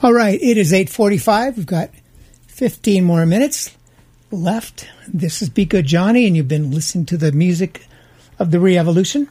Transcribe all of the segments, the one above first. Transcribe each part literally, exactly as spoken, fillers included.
All right, it is eight forty-five. We've got fifteen more minutes left. This is Be Good Johnny, and you've been listening to the music of the Re-Evolution.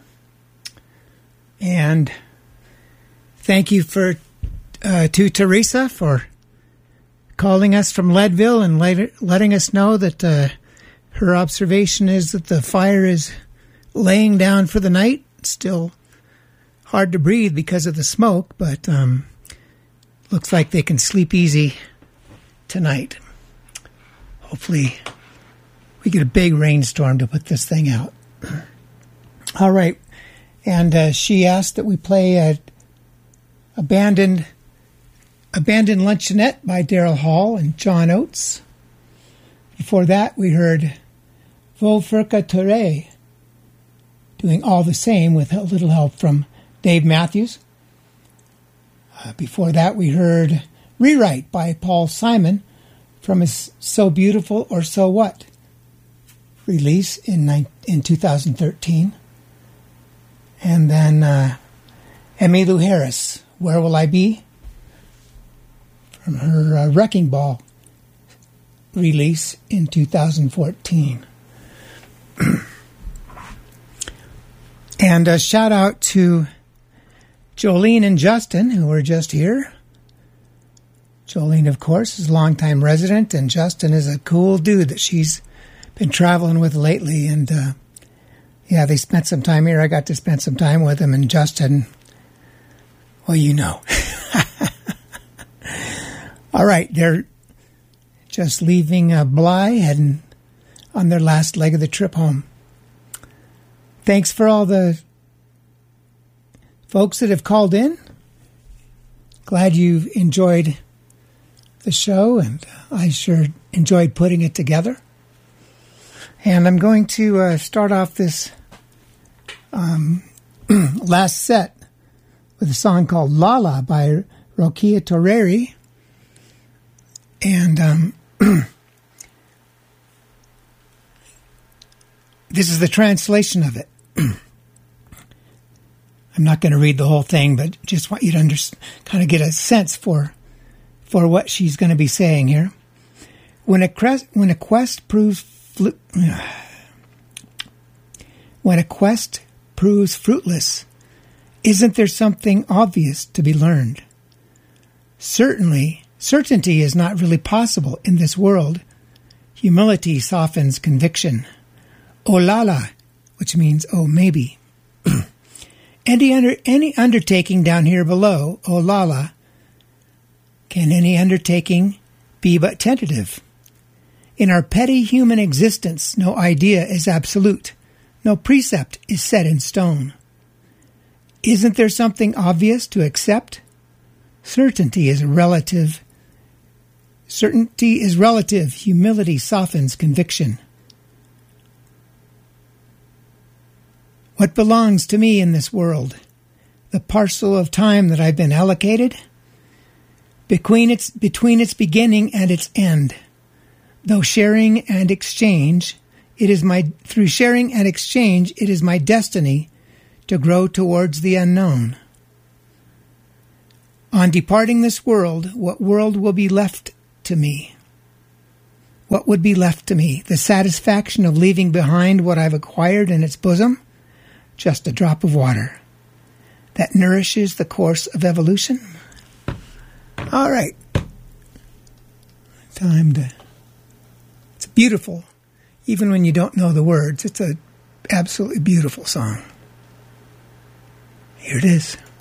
And thank you for uh, to Teresa for calling us from Leadville and later, letting us know that uh, her observation is that the fire is laying down for the night. It's still hard to breathe because of the smoke, but um, looks like they can sleep easy tonight. Hopefully we get a big rainstorm to put this thing out. All right. And uh, she asked that we play a abandoned abandoned luncheonette by Daryl Hall and John Oates. Before that, we heard Volfurka Ture doing All the Same with a little help from Dave Matthews. Uh, before that, we heard Rewrite by Paul Simon from his So Beautiful or So What release in in two thousand thirteen. And then uh, Emmylou Harris, Where Will I Be? From her uh, Wrecking Ball release in two thousand fourteen. And a shout out to Jolene and Justin, who were just here. Jolene, of course, is a longtime resident, and Justin is a cool dude that she's been traveling with lately. And uh, yeah, they spent some time here. I got to spend some time with him, and Justin, well, you know. All right, they're just leaving uh, Bly, heading on their last leg of the trip home. Thanks for all the folks that have called in. Glad you've enjoyed the show, and I sure enjoyed putting it together. And I'm going to uh, start off this um, last set with a song called Lala by Rokia Toreri. And um, this is the translation of it. I'm not going to read the whole thing, but just want you to under, kind of get a sense for for what she's going to be saying here. When a quest, when a quest proves flu- when a quest proves fruitless, isn't there something obvious to be learned? Certainly, certainty is not really possible in this world. Humility softens conviction. Oh la la, which means oh maybe. Any under any undertaking down here below, oh la la, can any undertaking be but tentative? In our petty human existence, no idea is absolute. No precept is set in stone. Isn't there something obvious to accept? Certainty is relative. Certainty is relative. Humility softens conviction. What belongs to me in this world? The parcel of time that I've been allocated? Between its, between its beginning and its end. Though sharing and exchange, it is my, through sharing and exchange, it is my destiny to grow towards the unknown. On departing this world, what world will be left to me? What would be left to me? The satisfaction of leaving behind what I've acquired in its bosom? Just a drop of water that nourishes the course of evolution. All right. Time to... It's beautiful. Even when you don't know the words, it's a absolutely beautiful song. Here it is.